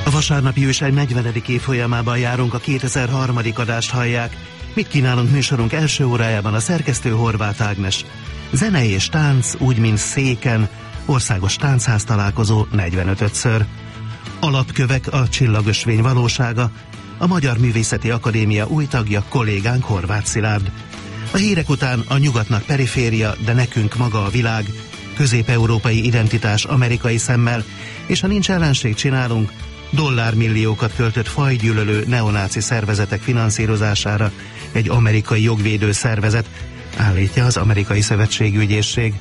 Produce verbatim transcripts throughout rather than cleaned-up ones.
A vasárnapi ősely negyvenedik évfolyamában járunk, a kétezer-három. adást hallják. Mit kínálunk műsorunk első órájában? A szerkesztő Horváth Ágnes. Zene és tánc, úgy mint Széken, országos táncház találkozó negyvenötödször. Alapkövek, a csillagösvény valósága, a Magyar Művészeti Akadémia új tagja, kollégánk Horváth Szilárd. A hírek után a nyugatnak periféria, de nekünk maga a világ, közép-európai identitás amerikai szemmel, és ha nincs ellenség, csinálunk, dollármilliókat költött fajgyűlölő neonáci szervezetek finanszírozására egy amerikai jogvédő szervezet, állítja az Amerikai Szövetségügyészség.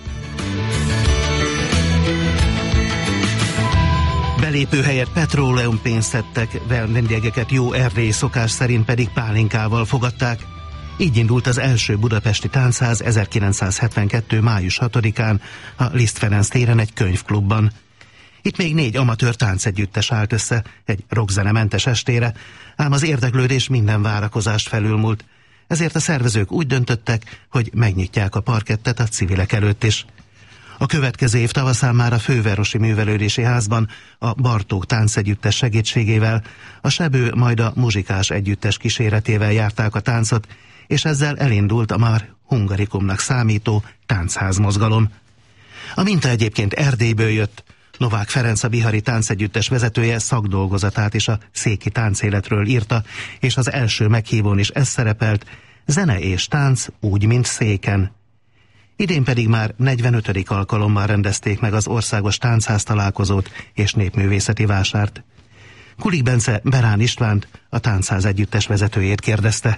Belépő helyett petróleumpénzt szedtek, vendégeket jó erdélyi szokás szerint pedig pálinkával fogadták. Így indult az első budapesti táncház ezerkilencszázhetvenkettő. május hatodikán a Liszt Ferenc téren egy könyvklubban. Itt még négy amatőr táncegyüttes állt össze egy rockzenementes estére, ám az érdeklődés minden várakozást felülmúlt. Ezért a szervezők úgy döntöttek, hogy megnyitják a parkettet a civilek előtt is. A következő év tavaszán már a Fővárosi Művelődési Házban a Bartók táncegyüttes segítségével, a Sebő majd a Muzsikás együttes kíséretével járták a táncot, és ezzel elindult a már hungarikumnak számító táncházmozgalom. A minta egyébként Erdélyből jött. Novák Ferenc, a bihari táncegyüttes vezetője szakdolgozatát is a széki táncéletről írta, és az első meghívón is ez szerepelt: zene és tánc úgy, mint Széken. Idén pedig már negyvenötödik alkalommal rendezték meg az országos táncház találkozót és népművészeti vásárt. Kulik Bence Berán Istvánt, a táncház együttes vezetőjét kérdezte.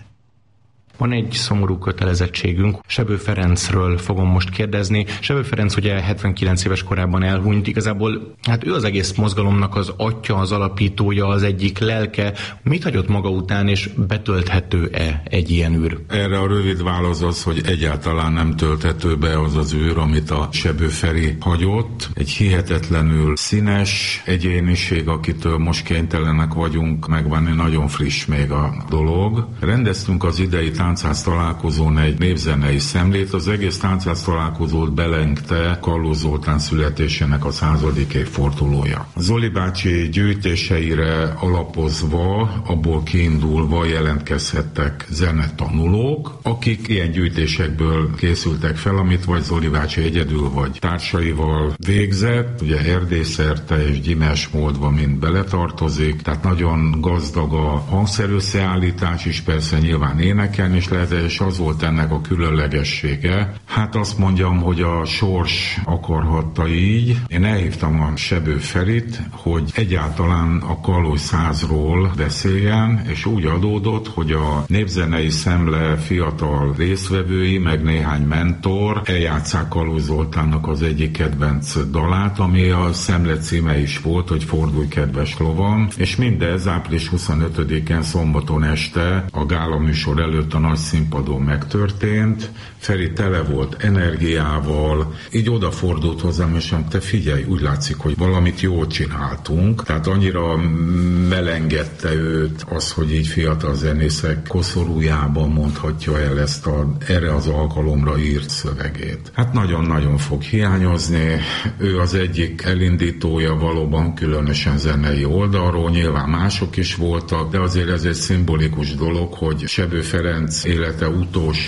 Van egy szomorú kötelezettségünk. Sebő Ferencről fogom most kérdezni. Sebő Ferenc ugye hetvenkilenc éves korában elhunyt. Igazából hát ő az egész mozgalomnak az atya, az alapítója, az egyik lelke. Mit hagyott maga után, és betölthető-e egy ilyen űr? Erre a rövid válasz az, hogy egyáltalán nem tölthető be az az űr, amit a Sebő Feri hagyott. Egy hihetetlenül színes egyéniség, akitől most kénytelenek vagyunk megvenni, nagyon friss még a dolog. Rendeztünk az idei táncház találkozón egy népzenei szemlét, az egész táncház találkozót belengte Kalló Zoltán születésének a századik évfordulója. Zoli bácsi gyűjtéseire alapozva, abból kiindulva jelentkezhettek zenetanulók, akik ilyen gyűjtésekből készültek fel, amit vagy Zoli bácsi egyedül, vagy társaival végzett, ugye erdélyszerte és Gyimes módva mind beletartozik, tehát nagyon gazdag a hangszerösszeállítás is, persze nyilván énekelni is lehet, és az volt ennek a különlegessége. Hát azt mondjam, hogy a sors akarhatta így. Én elhívtam a Sebő Ferit, hogy egyáltalán a Kallói százról beszéljen, és úgy adódott, hogy a népzenei szemle fiatal résztvevői, meg néhány mentor eljátsszák Kallói Zoltánnak az egyik kedvenc dalát, ami a szemle címe is volt, hogy Fordulj, kedves lovam, és mindez április huszonötödikén szombaton este a gála műsor előtt a nagy színpadon megtörtént. Feri tele volt energiával, így odafordult hozzám, és mondta, te figyelj, úgy látszik, hogy valamit jól csináltunk, tehát annyira melengedte őt az, hogy így fiatal zenészek koszorújában mondhatja el ezt a, erre az alkalomra írt szövegét. Hát nagyon-nagyon fog hiányozni, ő az egyik elindítója valóban különösen zenei oldalról, nyilván mások is voltak, de azért ez egy szimbolikus dolog, hogy Sebő Ferenc élete utolsó